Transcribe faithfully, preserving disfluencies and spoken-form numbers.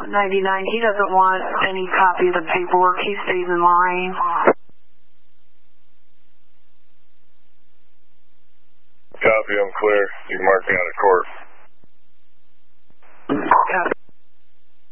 ninety-nine, he doesn't want any copy of the paperwork. He stays in line. Copy, I'm clear. You can mark me out of court.